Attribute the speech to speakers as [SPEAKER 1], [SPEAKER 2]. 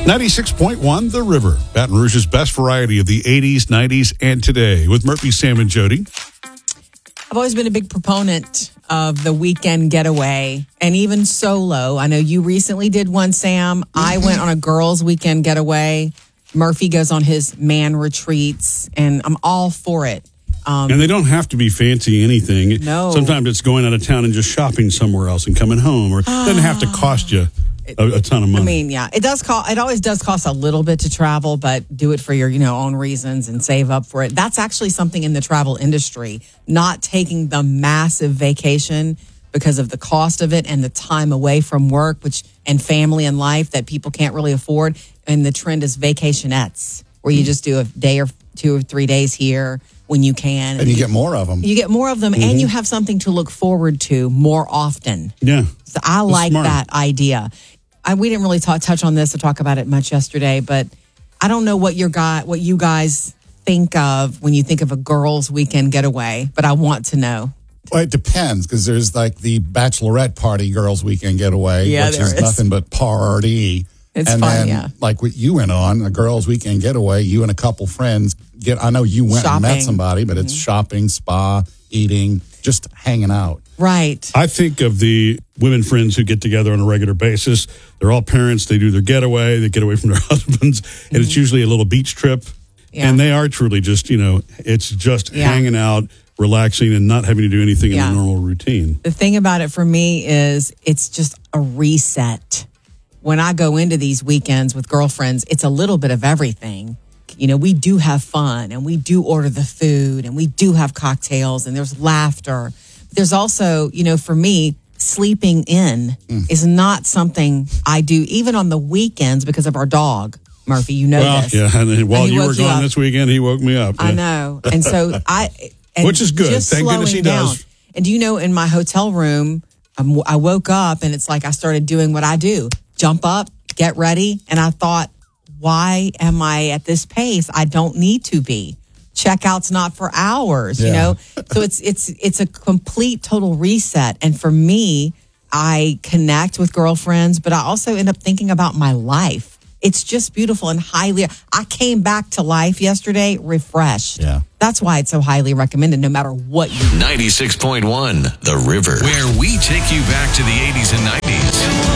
[SPEAKER 1] 96.1 The River, Baton Rouge's best variety of the 80s, 90s, and today with Murphy, Sam, and Jody.
[SPEAKER 2] I've always been a big proponent of the weekend getaway and even solo. I know you recently did one, Sam. I went on a girls' weekend getaway. Murphy goes on his man retreats, and I'm all for it.
[SPEAKER 1] And they don't have to be fancy anything.
[SPEAKER 2] No.
[SPEAKER 1] Sometimes it's going out of town and just shopping somewhere else and coming home, or it doesn't have to cost you a ton of money.
[SPEAKER 2] I mean, yeah, it does cost. It always does cost a little bit to travel, but do it for your, own reasons and save up for it. That's actually something in the travel industry, not taking the massive vacation because of the cost of it and the time away from work, and family and life that people can't really afford. And the trend is vacationettes, where you just do a day or 2 or 3 days here when you can.
[SPEAKER 3] And you get more of them.
[SPEAKER 2] You get more of them, and you have something to look forward to more often.
[SPEAKER 1] Yeah.
[SPEAKER 2] So I like
[SPEAKER 1] smart.
[SPEAKER 2] that idea. We didn't really touch on this or talk about it much yesterday, but I don't know what you guys think of when you think of a girls' weekend getaway, but I want to know.
[SPEAKER 3] Well, it depends, because there's like the bachelorette party girls' weekend getaway,
[SPEAKER 2] Yeah,
[SPEAKER 3] which
[SPEAKER 2] there
[SPEAKER 3] is
[SPEAKER 2] is.
[SPEAKER 3] nothing but party.
[SPEAKER 2] It's
[SPEAKER 3] and
[SPEAKER 2] fun,
[SPEAKER 3] then,
[SPEAKER 2] yeah.
[SPEAKER 3] like what you went on, a girls' weekend getaway, you and a couple friends I know you went and met
[SPEAKER 2] Shopping.
[SPEAKER 3] somebody, but it's shopping, spa, eating, just hanging out.
[SPEAKER 2] Right.
[SPEAKER 1] I think of the women friends who get together on a regular basis. They're all parents. They do their getaway. They get away from their husbands. And it's usually a little beach trip.
[SPEAKER 2] Yeah.
[SPEAKER 1] And they are truly just, it's just
[SPEAKER 2] Yeah.
[SPEAKER 1] hanging out, relaxing, and not having to do anything in
[SPEAKER 2] Yeah.
[SPEAKER 1] the normal routine.
[SPEAKER 2] The thing about it for me is it's just a reset. When I go into these weekends with girlfriends, it's a little bit of everything. We do have fun, and we do order the food, and we do have cocktails, and there's laughter. There's also, for me, sleeping in is not something I do even on the weekends because of our dog, Murphy. You know
[SPEAKER 1] Well,
[SPEAKER 2] this.
[SPEAKER 1] yeah. And then while
[SPEAKER 2] he
[SPEAKER 1] you were
[SPEAKER 2] woke you
[SPEAKER 1] gone
[SPEAKER 2] up.
[SPEAKER 1] this weekend, he woke me up.
[SPEAKER 2] I
[SPEAKER 1] Yeah.
[SPEAKER 2] know. And so
[SPEAKER 1] Which is good.
[SPEAKER 2] just
[SPEAKER 1] Thank goodness he
[SPEAKER 2] slowing
[SPEAKER 1] does.
[SPEAKER 2] down. And do you know, in my hotel room, I woke up and it's like I started doing what I do. Jump up, get ready. And I thought, why am I at this pace? I don't need to be. Checkout's not for hours,
[SPEAKER 3] Yeah.
[SPEAKER 2] So it's a complete total reset. And for me, I connect with girlfriends, but I also end up thinking about my life. It's just beautiful and I came back to life yesterday refreshed.
[SPEAKER 3] Yeah.
[SPEAKER 2] That's why it's so highly recommended no matter what you do.
[SPEAKER 4] 96.1 The River, where we take you back to the 80s and 90s.